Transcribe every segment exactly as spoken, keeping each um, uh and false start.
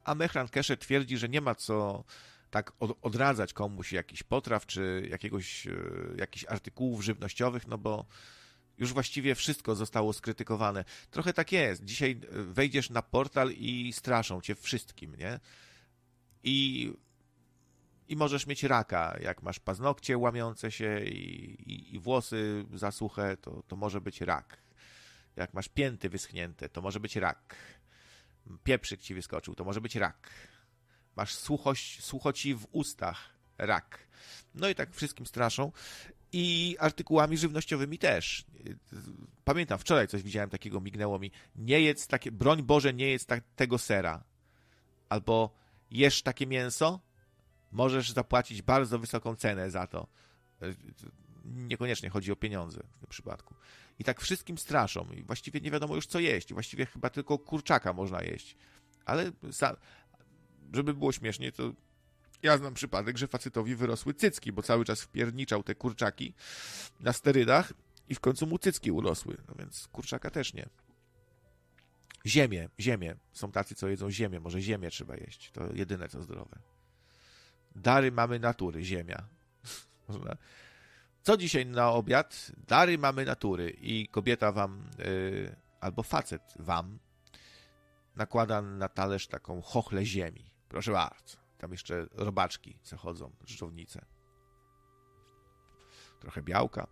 a Mehran Keshe twierdzi, że nie ma co tak odradzać komuś jakichś potraw czy jakiegoś, jakichś artykułów żywnościowych, no bo już właściwie wszystko zostało skrytykowane. Trochę tak jest. Dzisiaj wejdziesz na portal i straszą cię wszystkim, nie? I, i możesz mieć raka. Jak masz paznokcie łamiące się i, i, i włosy zasuche, to, to może być rak. Jak masz pięty wyschnięte, to może być rak. Pieprzyk ci wyskoczył, to może być rak. Masz słuchość, słuchoci w ustach, rak. No i tak wszystkim straszą. I artykułami żywnościowymi też. Pamiętam, wczoraj coś widziałem takiego, mignęło mi. Nie jedz takie, broń Boże, nie jedz tak, tego sera. Albo jesz takie mięso, możesz zapłacić bardzo wysoką cenę za to. Niekoniecznie chodzi o pieniądze w tym przypadku. I tak wszystkim straszą. I właściwie nie wiadomo już co jeść. Właściwie chyba tylko kurczaka można jeść. Ale żeby było śmiesznie, to ja znam przypadek, że facetowi wyrosły cycki, bo cały czas wpierniczał te kurczaki na sterydach i w końcu mu cycki urosły. No więc kurczaka też nie. Ziemię, ziemię. Są tacy, co jedzą ziemię. Może ziemię trzeba jeść. To jedyne, co zdrowe. Dary mamy natury. Ziemia. Co dzisiaj na obiad? Dary mamy natury. I kobieta wam, yy, albo facet wam, nakłada na talerz taką chochlę ziemi. Proszę bardzo. Tam jeszcze robaczki zachodzą, żdżownice. Trochę białka.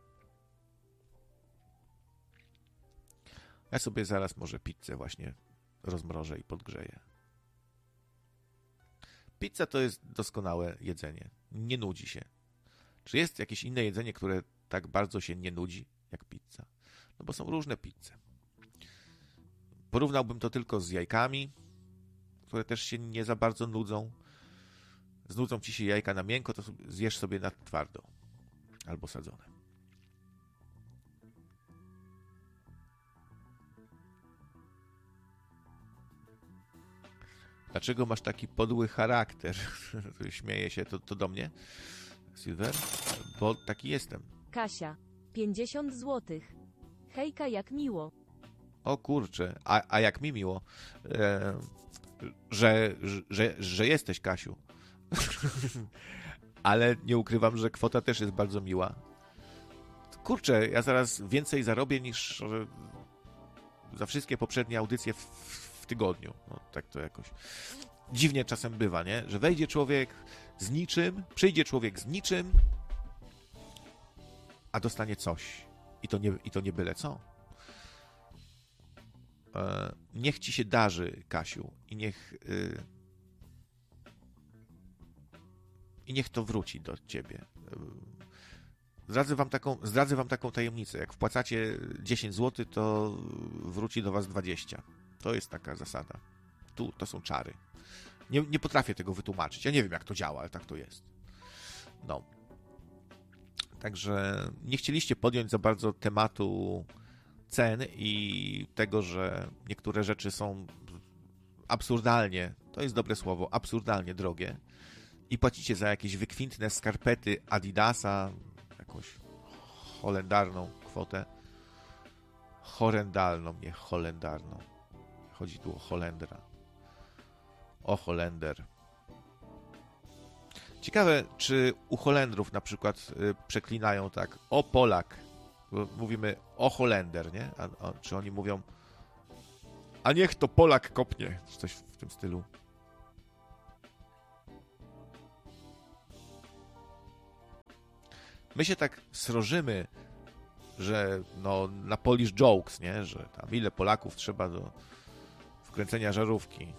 Ja sobie zaraz może pizzę właśnie rozmrożę i podgrzeję. Pizza to jest doskonałe jedzenie. Nie nudzi się. Czy jest jakieś inne jedzenie, które tak bardzo się nie nudzi jak pizza? No bo są różne pizze. Porównałbym to tylko z jajkami, które też się nie za bardzo nudzą. Znudzą ci się jajka na miękko, to zjesz sobie na twardo. Albo sadzone. Dlaczego masz taki podły charakter? Śmieje się, to, to do mnie? Silver? Bo taki jestem. Kasia, pięćdziesiąt złotych. Hejka, jak miło. O kurczę, a, a jak mi miło, e, że, że, że jesteś, Kasiu. Ale nie ukrywam, że kwota też jest bardzo miła. Kurczę, ja zaraz więcej zarobię niż za wszystkie poprzednie audycje w, w tygodniu. No, tak to jakoś dziwnie czasem bywa, nie? Że wejdzie człowiek z niczym, przyjdzie człowiek z niczym, a dostanie coś. I to nie, i to nie byle co. E, niech ci się darzy, Kasiu, i niech y, i niech to wróci do ciebie. Zdradzę wam taką, zdradzę wam taką tajemnicę. Jak wpłacacie dziesięć złotych, to wróci do was dwadzieścia. To jest taka zasada. Tu to są czary. Nie, nie potrafię tego wytłumaczyć. Ja nie wiem, jak to działa, ale tak to jest. No. Także nie chcieliście podjąć za bardzo tematu cen i tego, że niektóre rzeczy są absurdalnie, to jest dobre słowo, absurdalnie drogie i płacicie za jakieś wykwintne skarpety Adidasa jakąś holendarną kwotę. Horrendalną, nie holendarną. Chodzi tu o Holendra. O Holender. Ciekawe, czy u Holendrów na przykład y, przeklinają tak o Polak. Bo mówimy o Holender, nie? A, a, czy oni mówią a niech to Polak kopnie. Czy coś w tym stylu. My się tak srożymy, że no, na Polish jokes, nie? Że tam ile Polaków trzeba do wkręcenia żarówki.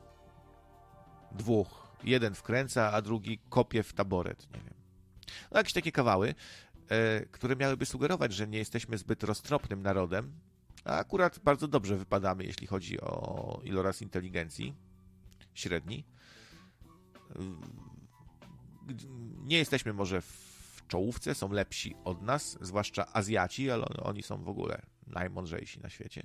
Dwóch. Jeden wkręca, a drugi kopie w taboret. Nie wiem. No jakieś takie kawały, e, które miałyby sugerować, że nie jesteśmy zbyt roztropnym narodem, a akurat bardzo dobrze wypadamy, jeśli chodzi o iloraz inteligencji średni. Nie jesteśmy może w czołówce, są lepsi od nas, zwłaszcza Azjaci, ale oni są w ogóle najmądrzejsi na świecie.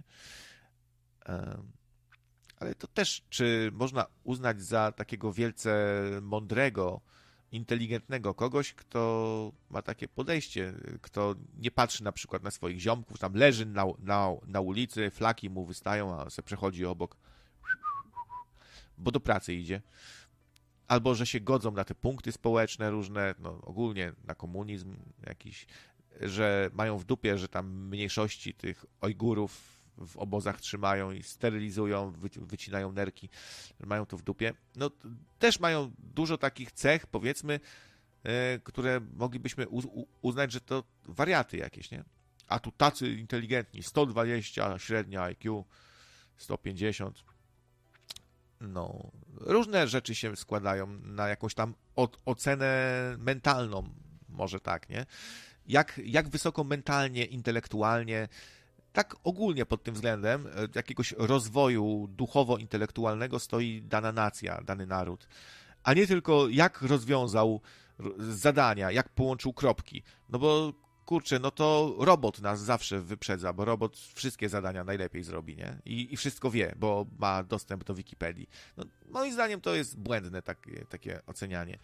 Ale to też, czy można uznać za takiego wielce mądrego, inteligentnego kogoś, kto ma takie podejście, kto nie patrzy na przykład na swoich ziomków, tam leży na, na, na ulicy, flaki mu wystają, a se przechodzi obok. bo do pracy idzie. Albo że się godzą na te punkty społeczne różne, no ogólnie na komunizm jakiś, że mają w dupie, że tam mniejszości tych Ojgurów w obozach trzymają i sterylizują, wycinają nerki, mają to w dupie. No też mają dużo takich cech, powiedzmy, które moglibyśmy uznać, że to wariaty jakieś, nie? A tu tacy inteligentni, sto dwadzieścia średnia I Q, sto pięćdziesiąt. No, różne rzeczy się składają na jakąś tam ocenę mentalną, może tak, nie? Jak, jak wysoko mentalnie, intelektualnie, tak ogólnie pod tym względem jakiegoś rozwoju duchowo-intelektualnego stoi dana nacja, dany naród. A nie tylko jak rozwiązał zadania, jak połączył kropki. No bo kurczę, no to robot nas zawsze wyprzedza, bo robot wszystkie zadania najlepiej zrobi, nie? I, i wszystko wie, bo ma dostęp do Wikipedii. No, moim zdaniem to jest błędne takie, takie ocenianie.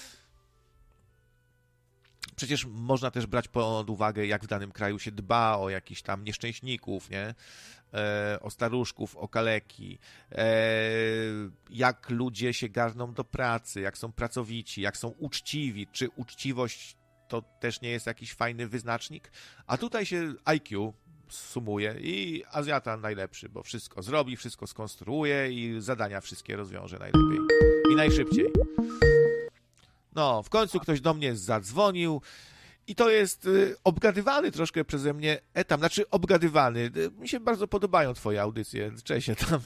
Przecież można też brać pod uwagę, jak w danym kraju się dba o jakichś tam nieszczęśników, nie? E, o staruszków, o kaleki, e, jak ludzie się garną do pracy, jak są pracowici, jak są uczciwi, czy uczciwość to też nie jest jakiś fajny wyznacznik, a tutaj się I Q sumuje i Azjata najlepszy, bo wszystko zrobi, wszystko skonstruuje i zadania wszystkie rozwiąże najlepiej i najszybciej. No, w końcu ktoś do mnie zadzwonił i to jest y, obgadywany troszkę przeze mnie etap, znaczy obgadywany. Mi się bardzo podobają twoje audycje, cześć tam.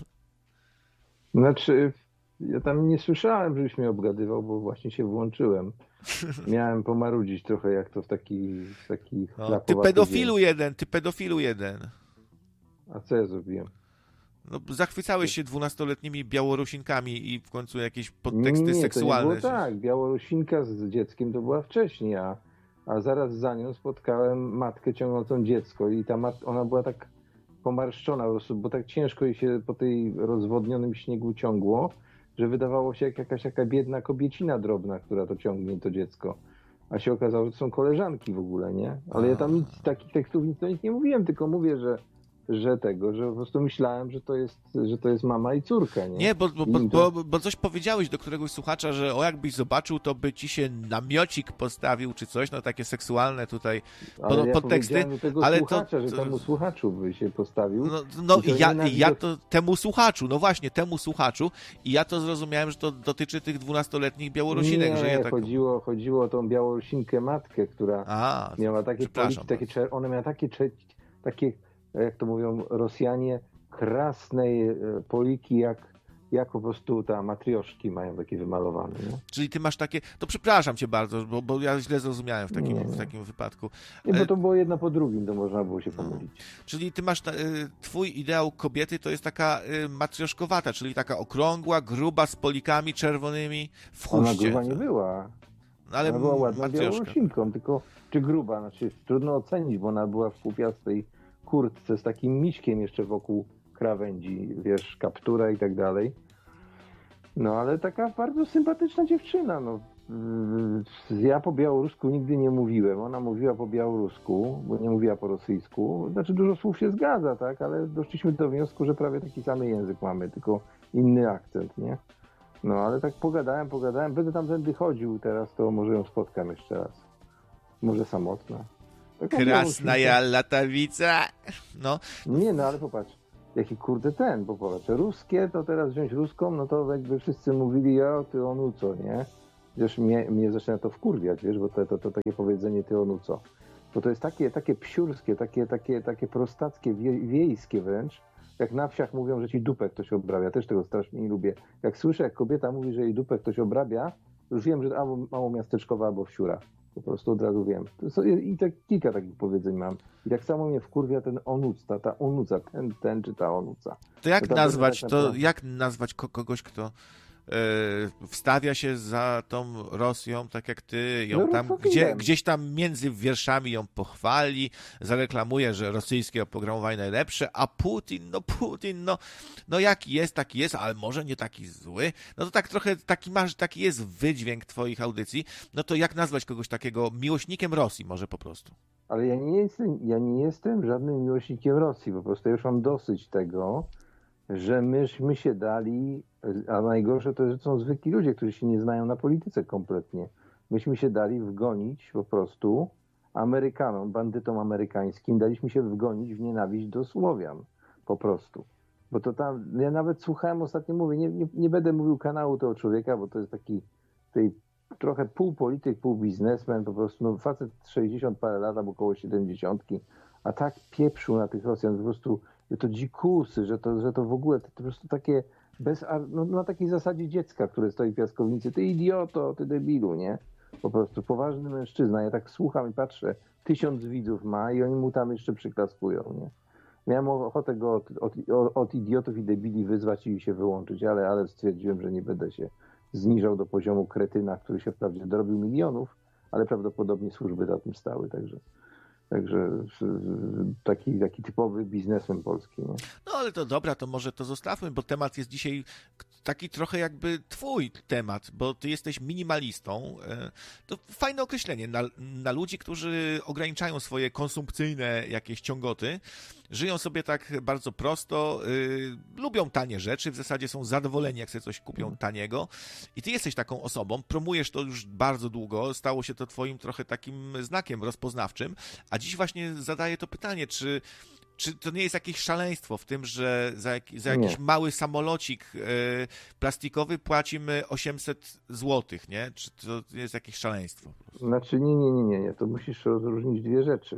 Znaczy, ja tam nie słyszałem, żebyś mnie obgadywał, bo właśnie się włączyłem. Miałem pomarudzić trochę, jak to w takich... W takich no, ty pedofilu dzień. jeden, ty pedofilu jeden. A co ja zrobiłem? No, zachwycałeś się dwunastoletnimi Białorusinkami i w końcu jakieś podteksty nie, seksualne. To nie było tak, Białorusinka z dzieckiem to była wcześniej, a, a zaraz za nią spotkałem matkę ciągnącą dziecko i ta mat, ona była tak pomarszczona po prostu, bo tak ciężko jej się po tej rozwodnionym śniegu ciągło, że wydawało się jak jakaś taka biedna kobiecina drobna, która to ciągnie to dziecko. A się okazało, że to są koleżanki w ogóle, nie? Ale ja tam nic, takich tekstów nic, nic nie mówiłem, tylko mówię, że że tego, że po prostu myślałem, że to jest, że to jest mama i córka, nie? Nie, bo, bo, bo, bo, bo coś powiedziałeś do któregoś słuchacza, że o jakbyś zobaczył, to by ci się namiocik postawił, czy coś, no takie seksualne tutaj ale pod, ja podteksty. Do tego ale słuchacza, to, że temu słuchaczu by się postawił. No, no i ja, nie ja to temu słuchaczu, no właśnie, temu słuchaczu i ja to zrozumiałem, że to dotyczy tych dwunastoletnich Białorusinek, nie, że je tak... chodziło, chodziło o tą Białorusinkę matkę, która A, miała takie poliki, takie, ona miała takie, takie jak to mówią Rosjanie, krasnej poliki, jak, jak po prostu ta matrioszki mają takie wymalowane. Nie? Czyli ty masz takie, to przepraszam cię bardzo, bo, bo ja źle zrozumiałem w takim, nie, nie. w takim wypadku. Nie, bo to było jedno po drugim, to można było się pomylić. No. Czyli ty masz, twój ideał kobiety to jest taka matrioszkowata, czyli taka okrągła, gruba, z polikami czerwonymi w chuście. Ona gruba nie była. Ale ona była ładną Białorusinką, tylko czy gruba, znaczy trudno ocenić, bo ona była w kupiastej kurtce z takim miśkiem jeszcze wokół krawędzi, wiesz, kaptura i tak dalej. No ale taka bardzo sympatyczna dziewczyna, no. Ja po białorusku nigdy nie mówiłem, ona mówiła po białorusku, bo nie mówiła po rosyjsku. Znaczy dużo słów się zgadza, tak, ale doszliśmy do wniosku, że prawie taki sam język mamy, tylko inny akcent, nie? No ale tak pogadałem, pogadałem, będę tamtędy chodził teraz, to może ją spotkam jeszcze raz. Może samotna. Krasnaja latawica. No. Nie, no ale popatrz, jaki kurde ten, bo popatrz, ruskie, to teraz wziąć ruską, no to jakby wszyscy mówili, ja, ty onu co, nie? Wiesz, mnie, mnie zaczyna to wkurwiać, wiesz, bo to, to, to takie powiedzenie ty onu co. Bo to jest takie, takie psiurskie, takie, takie, takie prostackie, wie, wiejskie wręcz, jak na wsiach mówią, że ci dupę ktoś obrabia, też tego strasznie nie lubię. Jak słyszę, jak kobieta mówi, że jej dupę ktoś obrabia, już wiem, że albo mało miasteczkowa, albo wsiura. Po prostu od razu wiem. I tak kilka takich powiedzeń mam. I tak samo mnie wkurwia ten onuc, ta, ta onuca, ten, ten czy ta onuca. To jak to nazwać, tak naprawdę... to jak nazwać kogoś, kto e, wstawia się za tą Rosją, tak jak ty, ją no, tam, gdzie, gdzieś tam między wierszami ją pochwali, zareklamuje, że rosyjskie oprogramowanie najlepsze, a Putin, no Putin, no, no jaki jest, taki jest, ale może nie taki zły. No to tak trochę taki masz, taki jest wydźwięk twoich audycji. No to jak nazwać kogoś takiego miłośnikiem Rosji może po prostu? Ale ja nie jestem, ja nie jestem żadnym miłośnikiem Rosji, po prostu ja już mam dosyć tego, że myśmy się dali, a najgorsze to, że są zwykli ludzie, którzy się nie znają na polityce kompletnie. Myśmy się dali wgonić po prostu Amerykanom, bandytom amerykańskim, daliśmy się wgonić w nienawiść do Słowian po prostu. Bo to tam, ja nawet słuchałem ostatnio, mówię, nie, nie, nie będę mówił kanału tego człowieka, bo to jest taki tej, trochę pół polityk, pół biznesmen, po prostu no, facet sześćdziesiąt parę lat, albo około siedemdziesiątki, a tak pieprzył na tych Rosjan, po prostu że to dzikusy, że to, że to w ogóle to, to po prostu takie bez, no, na takiej zasadzie dziecka, które stoi w piaskownicy, ty idioto, ty debilu, nie? Po prostu poważny mężczyzna. Ja tak słucham i patrzę, tysiąc widzów ma i oni mu tam jeszcze przyklaskują, nie? Miałem ochotę go od, od, od idiotów i debili wyzwać i się wyłączyć, ale, ale stwierdziłem, że nie będę się zniżał do poziomu kretyna, który się wprawdzie dorobił milionów, ale prawdopodobnie służby za tym stały, także... Także taki, taki typowy biznesmen polski. Nie? No ale to dobra, to może to zostawmy, bo temat jest dzisiaj taki trochę jakby twój temat, bo ty jesteś minimalistą. To fajne określenie na, na ludzi, którzy ograniczają swoje konsumpcyjne jakieś ciągoty, żyją sobie tak bardzo prosto, y, lubią tanie rzeczy, w zasadzie są zadowoleni, jak sobie coś kupią taniego. I ty jesteś taką osobą, promujesz to już bardzo długo, stało się to twoim trochę takim znakiem rozpoznawczym, a dziś właśnie zadaję to pytanie, czy, czy to nie jest jakieś szaleństwo w tym, że za, jak, za jakiś nie. mały samolocik y, plastikowy płacimy osiemset złotych, nie? Czy to jest jakieś szaleństwo? Znaczy nie, nie, nie, nie, nie. To musisz rozróżnić dwie rzeczy.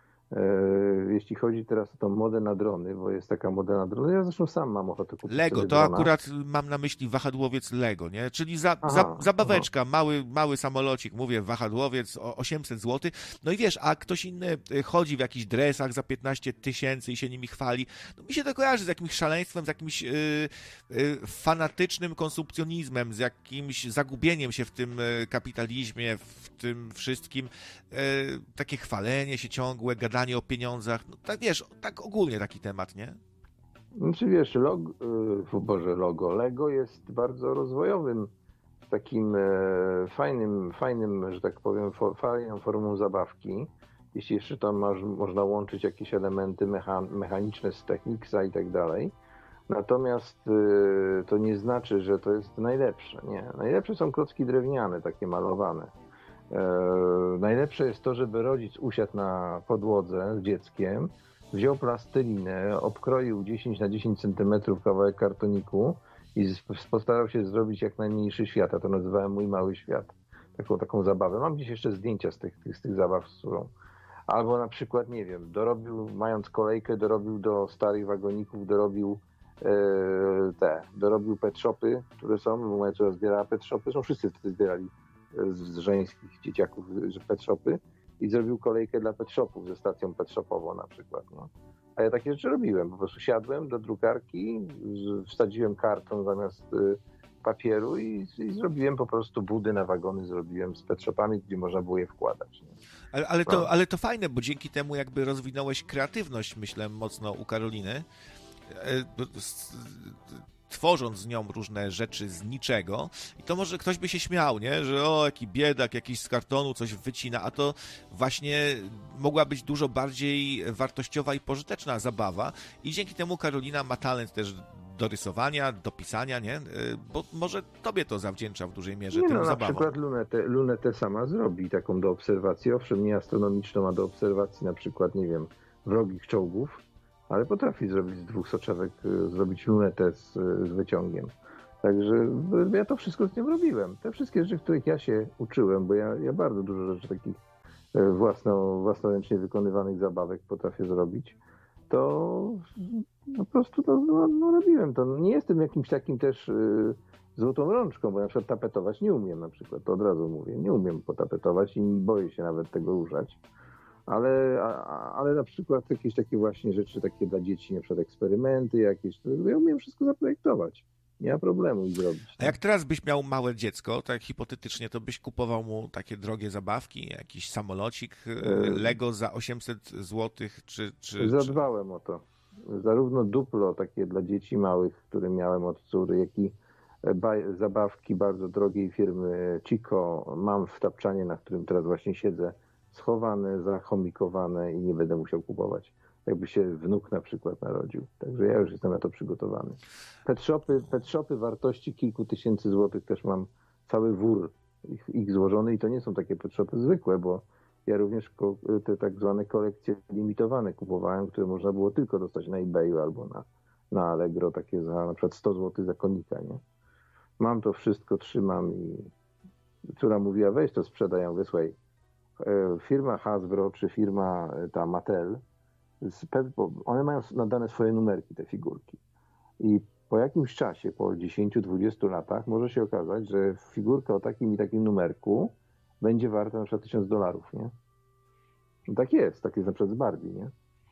Jeśli chodzi teraz o tą modę na drony, bo jest taka moda na drony, ja zresztą sam mam ochotę kupić Lego, to drona. Akurat mam na myśli wahadłowiec Lego, nie? Czyli za, aha, za, zabaweczka, aha. mały, mały samolocik, mówię, wahadłowiec, osiemset złotych. No i wiesz, a ktoś inny chodzi w jakichś dresach za piętnaście tysięcy i się nimi chwali. No mi się to kojarzy z jakimś szaleństwem, z jakimś yy, yy, fanatycznym konsumpcjonizmem, z jakimś zagubieniem się w tym kapitalizmie, w tym wszystkim. Yy, takie chwalenie się ciągłe, gadanie o pieniądzach, no tak wiesz, tak ogólnie taki temat, nie? Znaczy wiesz, logo, yy, Boże, logo, Lego jest bardzo rozwojowym, takim e, fajnym, fajnym, że tak powiem, for, fajną formą zabawki. Jeśli jeszcze tam masz, można łączyć jakieś elementy mecha, mechaniczne z Technicsa i tak dalej. Natomiast yy, to nie znaczy, że to jest najlepsze, nie. Najlepsze są klocki drewniane, takie malowane. E, najlepsze jest to, żeby rodzic usiadł na podłodze z dzieckiem, wziął plastylinę, obkroił dziesięć na dziesięć centymetrów kawałek kartoniku i postarał się zrobić jak najmniejszy świat. Ja to nazywałem mój mały świat. Taką, taką zabawę. Mam gdzieś jeszcze zdjęcia z tych, z tych zabaw z córą. Albo na przykład, nie wiem, dorobił, mając kolejkę, dorobił do starych wagoników, dorobił e, te, dorobił pet shopy, które są, bo moja córka zbierała pet shopy, są wszyscy wtedy zbierali z żeńskich dzieciaków pet shopy i zrobił kolejkę dla pet shopów ze stacją pet shopową na przykład. No. A ja takie rzeczy robiłem. Po prostu siadłem do drukarki, wsadziłem karton zamiast papieru i, i zrobiłem po prostu budy na wagony, zrobiłem z pet shopami, gdzie można było je wkładać. Nie? Ale, ale, to, no. ale to fajne, bo dzięki temu jakby rozwinąłeś kreatywność, myślę, mocno u Karoliny. Tworząc z nią różne rzeczy z niczego i to może ktoś by się śmiał, nie? Że o, jaki biedak, jakiś z kartonu coś wycina, a to właśnie mogła być dużo bardziej wartościowa i pożyteczna zabawa i dzięki temu Karolina ma talent też do rysowania, do pisania, nie? Bo może tobie to zawdzięcza w dużej mierze nie, tym no, zabawą. Na przykład lunetę, lunetę sama zrobi taką do obserwacji, owszem, nie astronomiczną, a do obserwacji na przykład, nie wiem, wrogich czołgów, ale potrafi zrobić z dwóch soczewek, zrobić lunetę z, z wyciągiem. Także ja to wszystko z nią robiłem. Te wszystkie rzeczy, których ja się uczyłem, bo ja, ja bardzo dużo rzeczy takich własno, własnoręcznie wykonywanych zabawek potrafię zrobić, to po prostu no, no, no robiłem to. Nie jestem jakimś takim też y, złotą rączką, bo na przykład tapetować nie umiem na przykład, to od razu mówię. Nie umiem potapetować i boję się nawet tego użyć. Ale, ale na przykład jakieś takie właśnie rzeczy takie dla dzieci, na przykład eksperymenty jakieś, to ja umiem wszystko zaprojektować. Nie ma problemu ich zrobić. A jak teraz byś miał małe dziecko, tak hipotetycznie, to byś kupował mu takie drogie zabawki, jakiś samolocik, Lego za osiemset złotych, czy... czy Zadbałem czy... o to. Zarówno Duplo takie dla dzieci małych, które miałem od córy, jak i zabawki bardzo drogiej firmy Chico mam w tapczanie, na którym teraz właśnie siedzę, schowane, zachomikowane i nie będę musiał kupować. jakby się wnuk na przykład narodził. Także ja już jestem na to przygotowany. Pet shopy, pet shopy wartości kilku tysięcy złotych też mam cały wór ich, ich złożony i to nie są takie pet shopy zwykłe, bo ja również te tak zwane kolekcje limitowane kupowałem, które można było tylko dostać na eBayu albo na, na Allegro, takie za na przykład sto złotych za konika, nie? Mam to wszystko, trzymam i córa mówiła, weź to sprzedaj, ja mówię, słuchaj, firma Hasbro czy firma ta Mattel, one mają nadane swoje numerki, te figurki. I po jakimś czasie, po dziesięciu dwudziestu latach może się okazać, że figurka o takim i takim numerku będzie warta na przykład tysiąc dolarów, nie? No tak jest, tak jest na przykład z Barbie, nie?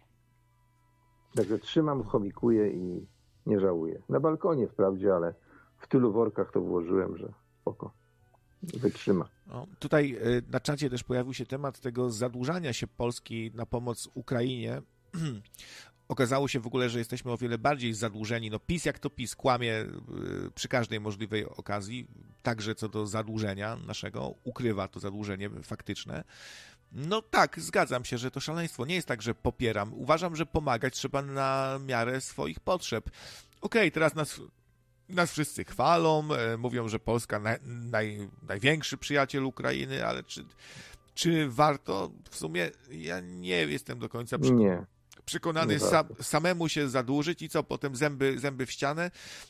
Także trzymam, chomikuję i nie żałuję. Na balkonie wprawdzie, ale w tylu workach to włożyłem, że spoko. Wytrzyma. No, tutaj na czacie też pojawił się temat tego zadłużania się Polski na pomoc Ukrainie. Okazało się w ogóle, że jesteśmy o wiele bardziej zadłużeni. No PiS jak to PiS kłamie przy każdej możliwej okazji, także co do zadłużenia naszego, ukrywa to zadłużenie faktyczne. No tak, zgadzam się, że to szaleństwo. Nie jest tak, że popieram. Uważam, że pomagać trzeba na miarę swoich potrzeb. Okej, okay, teraz nas... Nas wszyscy chwalą, mówią, że Polska naj, naj, największy przyjaciel Ukrainy, ale czy, czy warto? W sumie ja nie jestem do końca przy, nie, przekonany nie sam, samemu się zadłużyć i co, potem zęby, zęby w ścianę.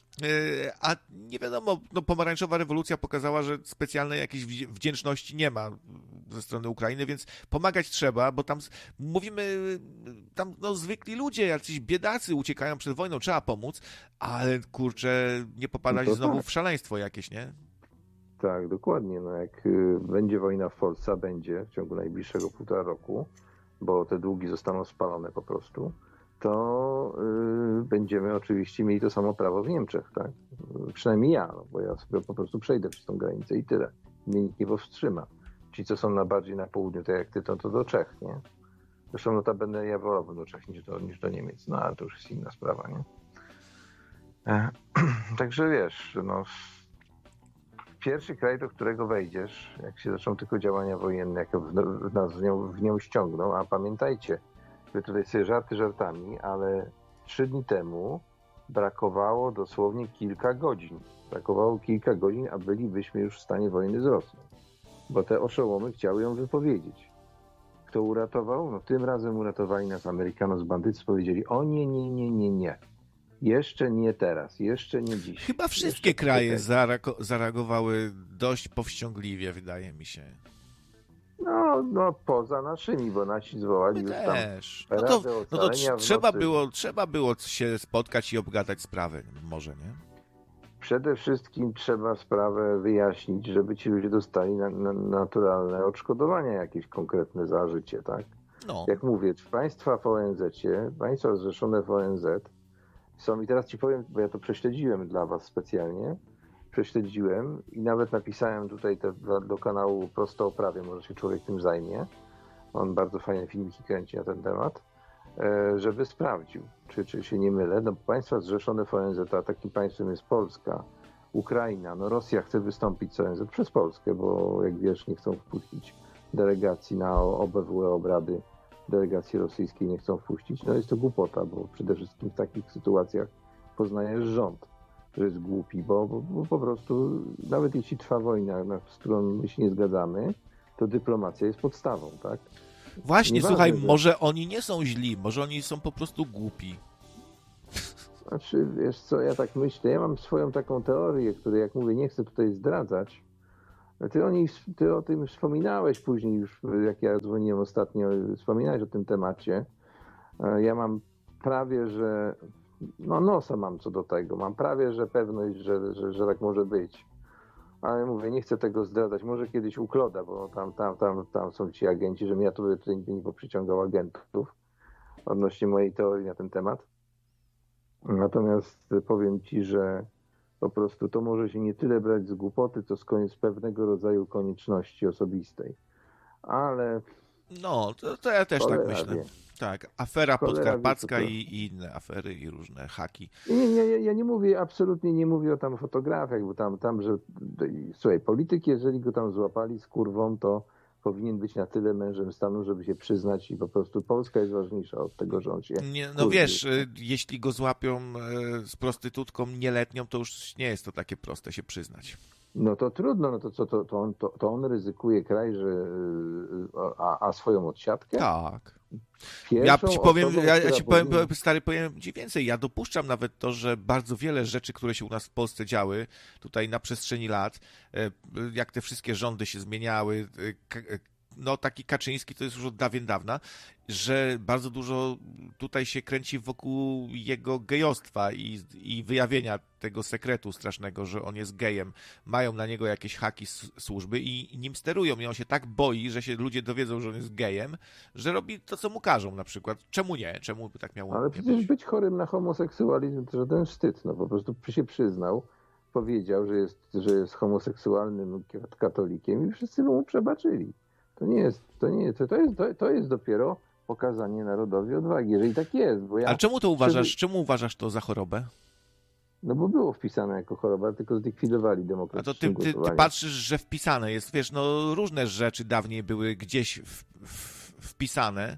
A nie wiadomo, no pomarańczowa rewolucja pokazała, że specjalnej jakiejś wdzięczności nie ma ze strony Ukrainy, więc pomagać trzeba, bo tam mówimy, tam no zwykli ludzie, jacyś biedacy uciekają przed wojną, trzeba pomóc, ale kurczę, nie popadać no znowu tak. w szaleństwo jakieś, nie? Tak, dokładnie. No jak y, będzie wojna w Polsce, a będzie w ciągu najbliższego półtora roku, bo te długi zostaną spalone po prostu, to y, będziemy oczywiście mieli to samo prawo w Niemczech, tak? Przynajmniej ja, no, bo ja sobie po prostu przejdę przez tą granicę i tyle. Mnie nikt nie powstrzyma. Ci, co są na bardziej na południu, tak jak ty, to, to do Czech, nie? Zresztą notabene ja wolałbym do Czech niż do, niż do Niemiec, no ale to już jest inna sprawa, nie? E, także wiesz, no... Pierwszy kraj, do którego wejdziesz, jak się zaczną tylko działania wojenne, jak w, nas w nią, w nią ściągną, a pamiętajcie, że tutaj sobie żarty żartami, ale trzy dni temu brakowało dosłownie kilka godzin. Brakowało kilka godzin, a bylibyśmy już w stanie wojny z Rosją. Bo te oszołomy chciały ją wypowiedzieć. Kto uratował? No tym razem uratowali nas Amerykanie z bandyctw, powiedzieli, o nie, nie, nie, nie, nie. Jeszcze nie teraz, jeszcze nie dziś. Chyba wszystkie jeszcze kraje zareago- zareagowały dość powściągliwie, wydaje mi się. No, no poza naszymi, bo nasi zwołali My już też. tam No to, radę no to ocalenia w trzeba, nocy. było, trzeba było się spotkać i obgadać sprawę, może, nie? Przede wszystkim trzeba sprawę wyjaśnić, żeby ci ludzie dostali na, na, naturalne odszkodowania jakieś konkretne za życie, tak? No. Jak mówię, państwa w O N Z-cie, państwa zrzeszone w O N Z są, i teraz ci powiem, bo ja to prześledziłem dla was specjalnie, prześledziłem i nawet napisałem tutaj te, do, do kanału Prosto o Prawie, może się człowiek tym zajmie. On bardzo fajne filmiki kręci na ten temat, żeby sprawdził, czy, czy się nie mylę. No, państwa zrzeszone w O N Z, a takim państwem jest Polska, Ukraina, no Rosja chce wystąpić z O N Z przez Polskę, bo jak wiesz, nie chcą wpuścić delegacji na O B W E obrady, delegacji rosyjskiej nie chcą wpuścić. No jest to głupota, bo przede wszystkim w takich sytuacjach poznajesz rząd, że jest głupi, bo, bo, bo po prostu nawet jeśli trwa wojna, na, z którą my się nie zgadzamy, to dyplomacja jest podstawą, tak? Właśnie, Nieważne, słuchaj, że... może oni nie są źli, może oni są po prostu głupi. Znaczy, wiesz co, ja tak myślę, ja mam swoją taką teorię, której, jak mówię, nie chcę tutaj zdradzać. Ty o, niej, ty o tym wspominałeś później już, jak ja dzwoniłem ostatnio, wspominałeś o tym temacie. Ja mam prawie, że, no nosa mam co do tego, mam prawie, że pewność, że, że, że tak może być. Ale mówię, nie chcę tego zdradzać, może kiedyś u Kloda, bo tam, tam, tam, tam są ci agenci, żebym ja tu tutaj nie poprzyciągał agentów odnośnie mojej teorii na ten temat. Natomiast powiem ci, że po prostu to może się nie tyle brać z głupoty, co z, z pewnego rodzaju konieczności osobistej. Ale... No, to, to ja też tak myślę. Wie. Tak, afera Cholera podkarpacka wie, to... i, i inne afery i różne haki. Nie, nie, ja, ja nie mówię, absolutnie nie mówię o tam fotografiach, bo tam, tam, że słuchaj, polityk, jeżeli go tam złapali z kurwą, to powinien być na tyle mężem stanu, żeby się przyznać i po prostu Polska jest ważniejsza od tego, że on się... Nie, no wiesz, jeśli go złapią z prostytutką nieletnią, to już nie jest to takie proste się przyznać. No to trudno, no to co, to, to, on, to, to on ryzykuje kraj, że a, a swoją odsiadkę? Tak. Pierwszą Ja ci powiem, osobą, ja, ja ci powiem, powinna... stary, powiem ci więcej. Ja dopuszczam nawet to, że bardzo wiele rzeczy, które się u nas w Polsce działy, tutaj na przestrzeni lat, jak te wszystkie rządy się zmieniały, no taki Kaczyński to jest już od dawien dawna, że bardzo dużo tutaj się kręci wokół jego gejostwa i, i wyjawienia tego sekretu strasznego, że on jest gejem. Mają na niego jakieś haki służby i nim sterują. I on się tak boi, że się ludzie dowiedzą, że on jest gejem, że robi to, co mu każą na przykład. Czemu nie? Czemu by tak miało Ale nie przecież być? być chorym na homoseksualizm to żaden wstyd. No po prostu się przyznał, powiedział, że jest, że jest homoseksualnym katolikiem i wszyscy mu przebaczyli. To nie jest, to nie jest, to jest, to jest dopiero pokazanie narodowi odwagi, jeżeli tak jest. Bo ja Ale czemu to uważasz, wtedy... czemu uważasz to za chorobę? No bo było wpisane jako choroba, tylko zlikwidowali A demokratyczne to ty, ty, ty patrzysz, że wpisane jest, wiesz, no różne rzeczy dawniej były gdzieś w, w, wpisane.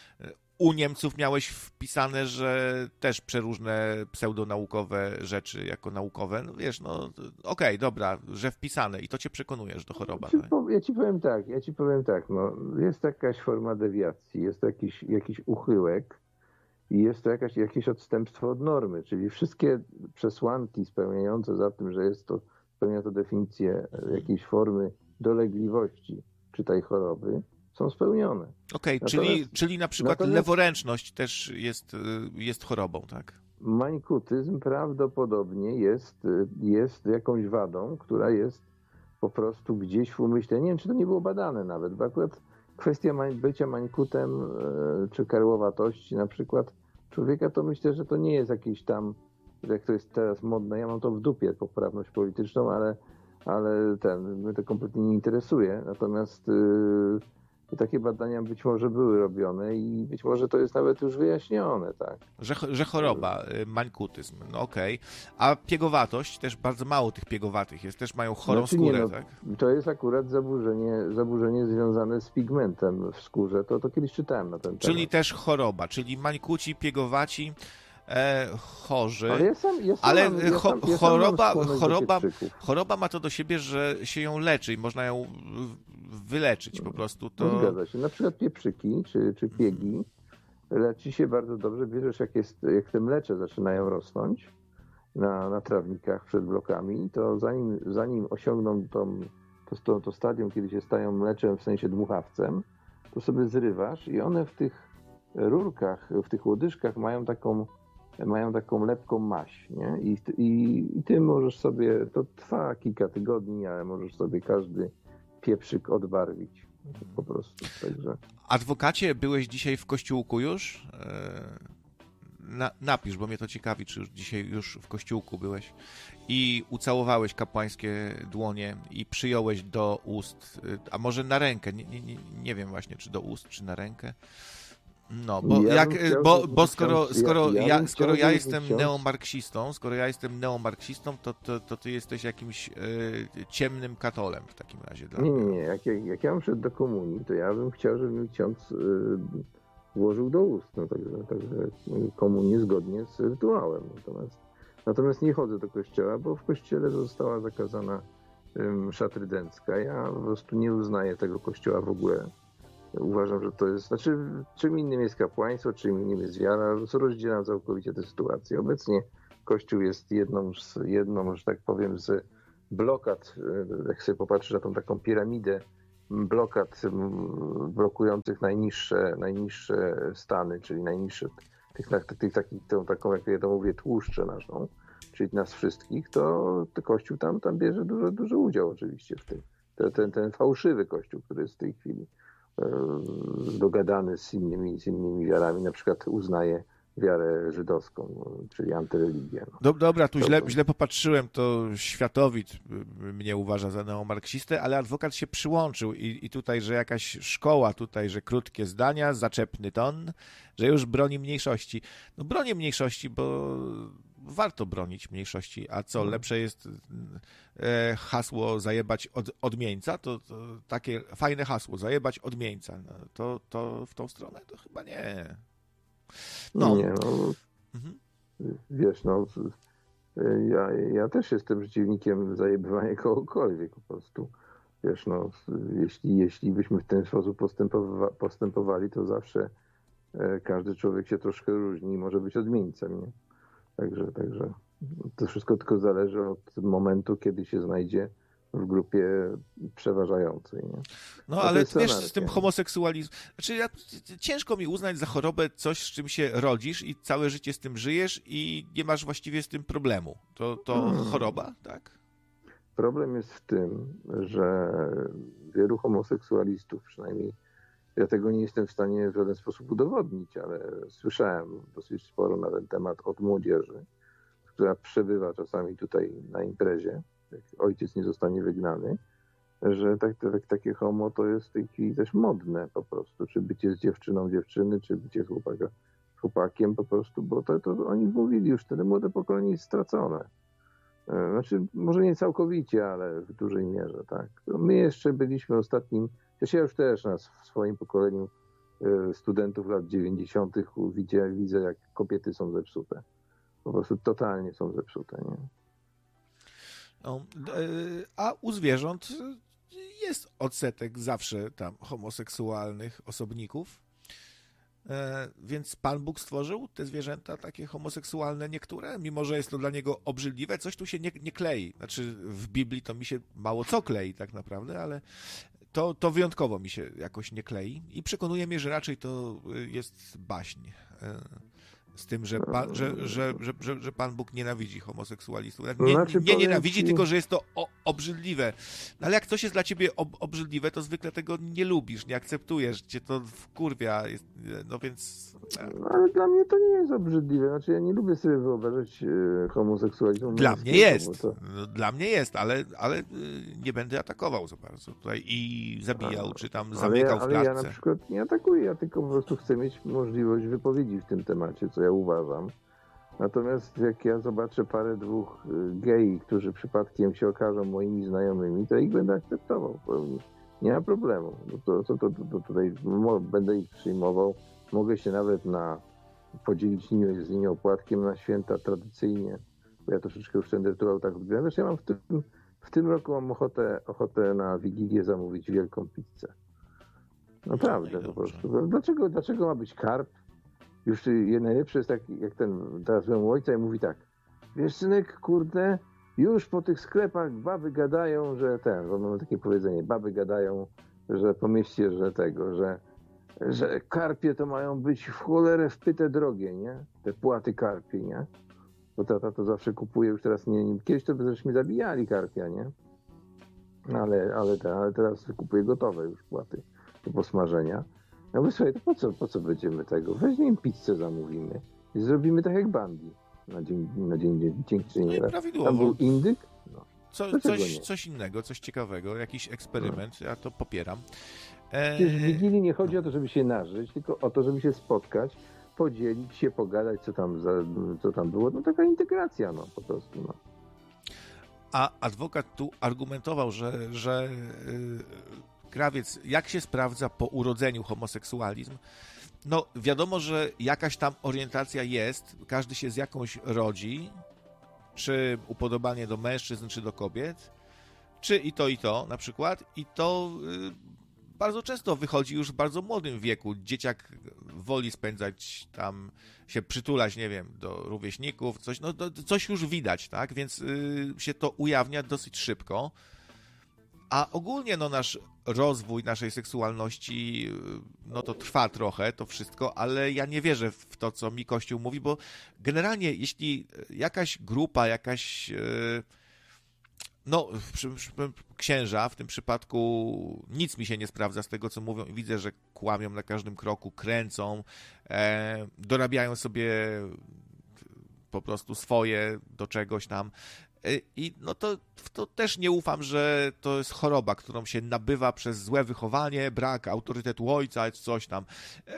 U Niemców miałeś wpisane, że też przeróżne pseudonaukowe rzeczy jako naukowe. No wiesz, no okej, okay, dobra, że wpisane i to cię przekonuje, że to choroba. Ja ci, powiem, ja ci powiem tak, ja ci powiem tak, no jest jakaś forma dewiacji, jest jakiś, jakiś uchyłek i jest to jakaś, jakieś odstępstwo od normy, czyli wszystkie przesłanki spełniające za tym, że jest to, spełnia to definicję jakiejś formy dolegliwości, czy tej choroby, są spełnione. Okej, okay, czyli, czyli na przykład natomiast... leworęczność też jest, jest chorobą, tak? Mańkutyzm prawdopodobnie jest, jest jakąś wadą, która jest po prostu gdzieś w umyśle. Nie wiem, czy to nie było badane nawet, bo akurat kwestia bycia mańkutem czy karłowatości na przykład człowieka, to myślę, że to nie jest jakieś tam, jak to jest teraz modne, ja mam to w dupie, poprawność polityczną, ale, ale ten, mnie to kompletnie nie interesuje. Natomiast yy, takie badania być może były robione i być może to jest nawet już wyjaśnione, tak. Że, że choroba, mańkutyzm, no okej. Okay. A piegowatość, też bardzo mało tych piegowatych jest, też mają chorą znaczy, skórę, nie, no, tak? To jest akurat zaburzenie, zaburzenie związane z pigmentem w skórze, to, to kiedyś czytałem na ten temat. Czyli też choroba, czyli mańkuci, piegowaci, e, chorzy, ale, ja sam, ja sam ale mam, ja cho, sam, ja choroba, choroba, do choroba ma to do siebie, że się ją leczy i można ją wyleczyć po prostu. To... No, zgadza się. Na przykład pieprzyki czy, czy piegi leczy się bardzo dobrze. Bierzesz, jak, jest, jak te mlecze zaczynają rosnąć na, na trawnikach przed blokami, to zanim, zanim osiągną tą, to, to, to stadium, kiedy się stają mleczem, w sensie dmuchawcem, to sobie zrywasz i one w tych rurkach, w tych łodyżkach mają taką mają taką lepką maść, nie? I, i, i ty możesz sobie, to trwa kilka tygodni, ale możesz sobie każdy pieprzyk odbarwić po prostu. Także. Adwokacie, byłeś dzisiaj w kościółku już? Na, napisz, bo mnie to ciekawi, czy już dzisiaj już w kościółku byłeś i ucałowałeś kapłańskie dłonie i przyjąłeś do ust, a może na rękę, nie, nie, nie wiem właśnie, czy do ust, czy na rękę. No, bo, ja jak, chciał, bo, bo skoro, ksiądz, skoro ja, ja, ja skoro ja jestem ksiądz... neomarksistą, skoro ja jestem neomarksistą, to, to, to ty jesteś jakimś y, ciemnym katolem w takim razie. Dla nie, mnie. nie, nie. Jak, jak, jak ja bym szedł do komunii, to ja bym chciał, żeby mi ksiądz y, włożył do ust. No, także, także komunię zgodnie z rytuałem. Natomiast, natomiast nie chodzę do kościoła, bo w kościele została zakazana msza trydencka. Ja po prostu nie uznaję tego kościoła w ogóle. Uważam, że to jest, znaczy czym innym jest kapłaństwo, czym innym jest wiara, rozdzielam całkowicie tę sytuację. Obecnie Kościół jest jedną, z, jedną, że tak powiem, z blokad, jak sobie popatrzysz na tą taką piramidę blokad blokujących najniższe, najniższe stany, czyli najniższe, tych, tych, takich, tą taką, jak ja to mówię, tłuszczę naszą, czyli nas wszystkich, to, to Kościół tam, tam bierze duży, duży udział oczywiście w tym. Ten, ten, ten fałszywy Kościół, który jest w tej chwili dogadany z innymi, z innymi wiarami, na przykład uznaje wiarę żydowską, czyli antyreligię. No. Dobra, tu źle, źle popatrzyłem, to światowid mnie uważa za neomarksistę, ale adwokat się przyłączył i, i tutaj, że jakaś szkoła tutaj, że krótkie zdania, zaczepny ton, że już broni mniejszości. No bronię mniejszości, bo warto bronić mniejszości. A co, lepsze jest e, hasło zajebać od, odmieńca? To, to takie fajne hasło, zajebać odmieńca. No, to, to w tą stronę? To chyba nie. No. Nie, no. Mhm. Wiesz, no, ja, ja też jestem przeciwnikiem zajebywania kogokolwiek po prostu. Wiesz, no, jeśli, jeśli byśmy w ten sposób postępowa- postępowali, to zawsze e, każdy człowiek się troszkę różni i może być odmieńcem, nie? Także, także to wszystko tylko zależy od momentu, kiedy się znajdzie w grupie przeważającej. Nie? No, ale wiesz, z tym homoseksualizmem, znaczy ja, ciężko mi uznać za chorobę coś, z czym się rodzisz i całe życie z tym żyjesz i nie masz właściwie z tym problemu. To, to hmm. choroba, tak? Problem jest w tym, że wielu homoseksualistów, przynajmniej ja tego nie jestem w stanie w żaden sposób udowodnić, ale słyszałem dosyć sporo na ten temat od młodzieży, która przebywa czasami tutaj na imprezie, jak ojciec nie zostanie wygnany, że tak, tak, takie homo to jest w tej chwili też modne po prostu, czy bycie z dziewczyną dziewczyny, czy bycie z chłopaka, chłopakiem po prostu, bo to, to oni mówili już, wtedy młode pokolenie jest stracone. Znaczy, może nie całkowicie, ale w dużej mierze, tak. My jeszcze byliśmy ostatnim, też ja już też nas w swoim pokoleniu studentów lat dziewięćdziesiątych widzę, widzę, jak kobiety są zepsute. Po prostu totalnie są zepsute, nie? No, a u zwierząt jest odsetek zawsze tam homoseksualnych osobników, więc Pan Bóg stworzył te zwierzęta takie homoseksualne niektóre, mimo że jest to dla niego obrzydliwe, coś tu się nie, nie klei. Znaczy w Biblii to mi się mało co klei tak naprawdę, ale to, to wyjątkowo mi się jakoś nie klei i przekonuje mnie, że raczej to jest baśń. Z tym, że pan, że, że, że, że, że Pan Bóg nienawidzi homoseksualistów. Nie, znaczy, nie nienawidzi, ci... tylko że jest to o, obrzydliwe. No ale jak coś jest dla ciebie ob, obrzydliwe, to zwykle tego nie lubisz, nie akceptujesz, cię to wkurwia. Jest, no więc... No, ale dla mnie to nie jest obrzydliwe. Znaczy ja nie lubię sobie wyobrażać e, homoseksualizmu. Dla mnie jest. To... No, dla mnie jest, ale, ale nie będę atakował za bardzo tutaj i zabijał, A, czy tam zamykał ja, w klatce. Ale ja na przykład nie atakuję, ja tylko po prostu chcę mieć możliwość wypowiedzi w tym temacie, co ja uważam. Natomiast jak ja zobaczę parę, dwóch gei, którzy przypadkiem się okażą moimi znajomymi, to ich będę akceptował. Nie ma problemu. To, to, to, to tutaj będę ich przyjmował. Mogę się nawet na podzielić nimi, z nimi opłatkiem na święta tradycyjnie, bo ja troszeczkę już ten rytuał tak odbieram. Wiesz, ja mam w tym, w tym roku mam ochotę, ochotę na Wigilię zamówić wielką pizzę. Naprawdę po prostu. Dlaczego, dlaczego ma być karp? Już najlepsze jest tak, jak ten, teraz byłem u ojca i mówi tak, wiesz synek, kurde, już po tych sklepach baby gadają, że ten, bo mamy takie powiedzenie, baby gadają, że po mieście, że tego, że, że karpie to mają być w cholerę wpyte drogie, nie? Te płaty karpie, nie? Bo tata to zawsze kupuje, już teraz nie, nie kiedyś to by żeśmy zabijali karpia, nie? Ale, ale, te, ale teraz kupuje gotowe już płaty do posmażenia. No my słuchaj, to po co, po co będziemy tego? Weźmiemy pizzę, zamówimy i zrobimy tak jak Bandi na dzień, na dzień dziękczynienia. No prawidłowo. Tam był indyk? No. Co, coś, coś innego, coś ciekawego, jakiś eksperyment, no. Ja to popieram. E... Przecież w Wigilii nie chodzi o to, żeby się nażyć, tylko o to, żeby się spotkać, podzielić się, pogadać, co tam, za, co tam było. No taka integracja, no po prostu. No. A adwokat tu argumentował, że, że yy, krawiec, jak się sprawdza po urodzeniu homoseksualizm? No wiadomo, że jakaś tam orientacja jest, każdy się z jakąś rodzi, czy upodobanie do mężczyzn, czy do kobiet, czy i to, i to na przykład, i to yy, bardzo często wychodzi już w bardzo młodym wieku. Dzieciak woli spędzać tam, się przytulać, nie wiem, do rówieśników, coś, no, do, coś już widać, tak, więc yy, się to ujawnia dosyć szybko. A ogólnie no, nasz rozwój naszej seksualności no to trwa trochę, to wszystko, ale ja nie wierzę w to, co mi Kościół mówi, bo generalnie jeśli jakaś grupa, jakaś no księża, w tym przypadku nic mi się nie sprawdza z tego, co mówią i widzę, że kłamią na każdym kroku, kręcą, e, dorabiają sobie po prostu swoje do czegoś tam. I no to, to też nie ufam, że to jest choroba, którą się nabywa przez złe wychowanie, brak autorytetu ojca, coś tam.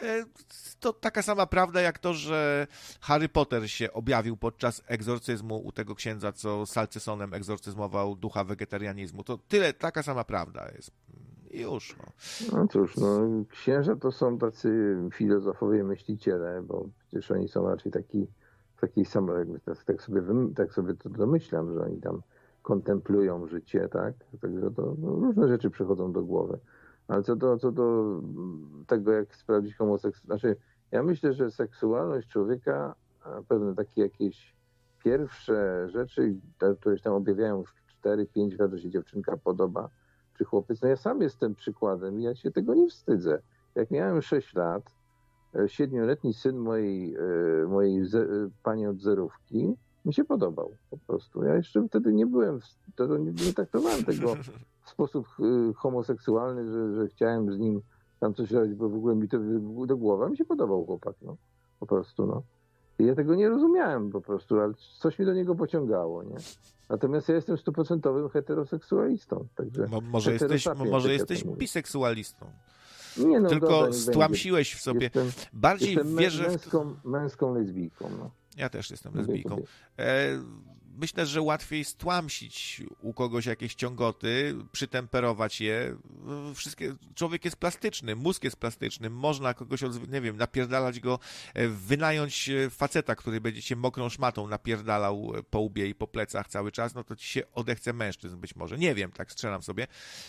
To taka sama prawda jak to, że Harry Potter się objawił podczas egzorcyzmu u tego księdza, co Salcesonem egzorcyzmował ducha wegetarianizmu. To tyle, taka sama prawda jest. I już. No. No cóż, no, księża to są tacy filozofowie, myśliciele, bo przecież oni są raczej taki takiej samej, jakby tak, tak, sobie, tak sobie to domyślam, że oni tam kontemplują życie, tak? Także to no, różne rzeczy przychodzą do głowy. Ale co do, co do tego, jak sprawdzić homoseksualność, znaczy ja myślę, że seksualność człowieka, pewne takie jakieś pierwsze rzeczy, które się tam objawiają w cztery pięć lat, że się dziewczynka podoba, czy chłopiec, no ja sam jestem przykładem i ja się tego nie wstydzę. Jak miałem sześć lat, siedmioletni syn mojej, mojej pani od zerówki mi się podobał po prostu. Ja jeszcze wtedy nie byłem, to nie, nie traktowałem tego w sposób homoseksualny, że, że chciałem z nim tam coś robić, bo w ogóle mi to do głowy, a mi się podobał chłopak, no. Po prostu, no. I ja tego nie rozumiałem po prostu, ale coś mi do niego pociągało, nie? Natomiast ja jestem stuprocentowym heteroseksualistą, także... Mo, może jesteś, może jesteś biseksualistą. Nie, no, tylko dobra, stłamsiłeś w sobie. Jestem, Bardziej jestem wierzę męską, w... męską lesbijką. No. Ja też jestem lesbijką. E, myślę, że łatwiej stłamsić u kogoś jakieś ciągoty, przytemperować je. Wszystkie, człowiek jest plastyczny, mózg jest plastyczny. Można kogoś, nie wiem, napierdalać go, wynająć faceta, który będzie cię mokrą szmatą napierdalał po łbie i po plecach cały czas, no to ci się odechce mężczyzn być może. Nie wiem, tak strzelam sobie.